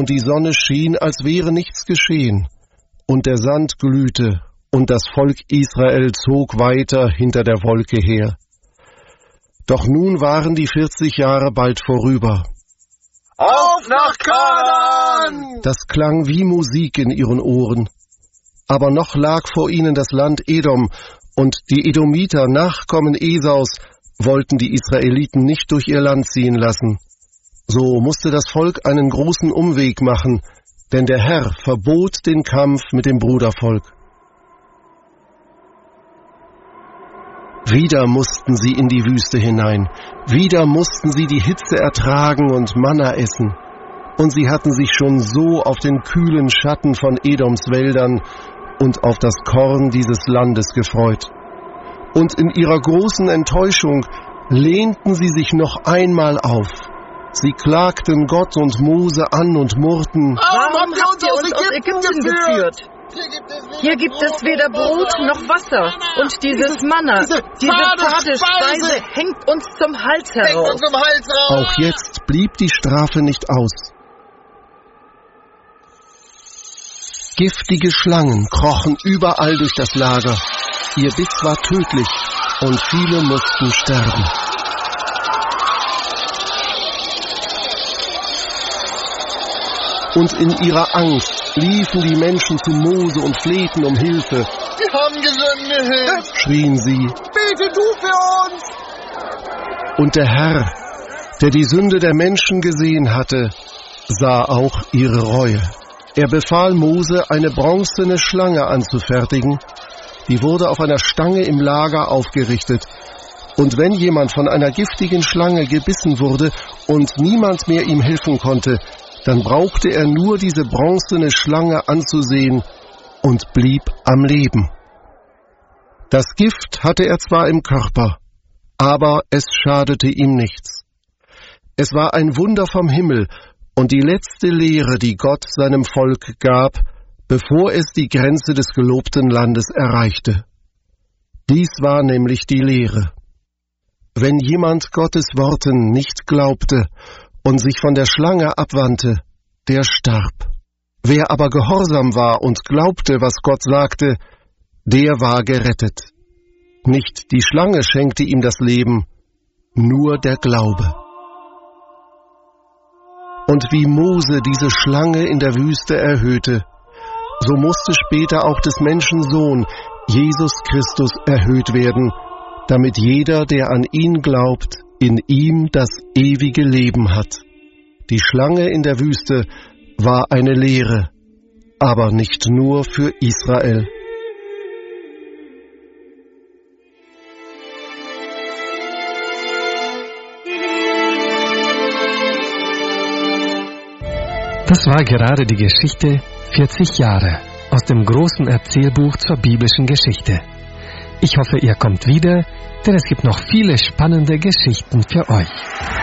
und die Sonne schien, als wäre nichts geschehen, und der Sand glühte, und das Volk Israel zog weiter hinter der Wolke her. Doch nun waren die 40 Jahre bald vorüber. Auf nach Kanaan! Das klang wie Musik in ihren Ohren. Aber noch lag vor ihnen das Land Edom, und die Edomiter, Nachkommen Esaus, wollten die Israeliten nicht durch ihr Land ziehen lassen. So musste das Volk einen großen Umweg machen, denn der Herr verbot den Kampf mit dem Brudervolk. Wieder mussten sie in die Wüste hinein, wieder mussten sie die Hitze ertragen und Manna essen. Und sie hatten sich schon so auf den kühlen Schatten von Edoms Wäldern und auf das Korn dieses Landes gefreut. Und in ihrer großen Enttäuschung lehnten sie sich noch einmal auf. Sie klagten Gott und Mose an und murrten: Warum habt ihr uns aus Ägypten geführt? Hier gibt es weder Brot noch Wasser, und dieses Manna, diese fade Speise hängt uns zum Hals heraus. Auch jetzt blieb die Strafe nicht aus. Giftige Schlangen krochen überall durch das Lager. Ihr Biss war tödlich, und viele mussten sterben. Und in ihrer Angst liefen die Menschen zu Mose und flehten um Hilfe. Wir haben gesündigt, schrien sie. Bete du für uns! Und der Herr, der die Sünde der Menschen gesehen hatte, sah auch ihre Reue. Er befahl Mose, eine bronzene Schlange anzufertigen. Die wurde auf einer Stange im Lager aufgerichtet. Und wenn jemand von einer giftigen Schlange gebissen wurde und niemand mehr ihm helfen konnte, dann brauchte er nur diese bronzene Schlange anzusehen und blieb am Leben. Das Gift hatte er zwar im Körper, aber es schadete ihm nichts. Es war ein Wunder vom Himmel und die letzte Lehre, die Gott seinem Volk gab, bevor es die Grenze des gelobten Landes erreichte. Dies war nämlich die Lehre: Wenn jemand Gottes Worten nicht glaubte und sich von der Schlange abwandte, der starb. Wer aber gehorsam war und glaubte, was Gott sagte, der war gerettet. Nicht die Schlange schenkte ihm das Leben, nur der Glaube. Und wie Mose diese Schlange in der Wüste erhöhte, so musste später auch des Menschen Sohn, Jesus Christus, erhöht werden, damit jeder, der an ihn glaubt, in ihm das ewige Leben hat. Die Schlange in der Wüste war eine Lehre, aber nicht nur für Israel. Das war gerade die Geschichte 40 Jahre aus dem großen Erzählbuch zur biblischen Geschichte. Ich hoffe, ihr kommt wieder, denn es gibt noch viele spannende Geschichten für euch.